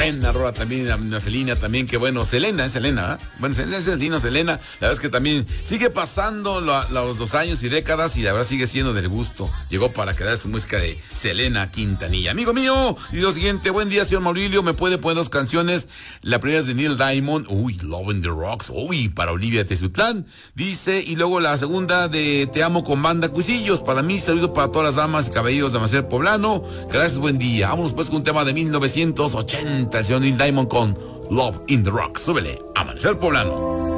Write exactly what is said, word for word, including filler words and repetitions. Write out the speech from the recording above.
buena rola también, una Selena también, que bueno, Selena, es Selena, ¿eh? Bueno, es Selena, Selena, la verdad es que también sigue pasando lo, los, los años y décadas y la verdad sigue siendo del gusto. Llegó para quedar su música de Selena Quintanilla. Amigo mío, y lo siguiente, buen día, señor Maurilio, me puede poner dos canciones. La primera es de Neil Diamond, uy, Love in the Rocks, uy, para Olivia Tezutlán, dice, y luego la segunda de Te amo con banda Cuisillos, para mí, saludo para todas las damas y caballeros de Maciel Poblano, gracias, buen día. Vámonos pues con un tema de mil novecientos ochenta, el señor Neil Diamond con Love in the Rocks, súbele, Amanecer Poblano.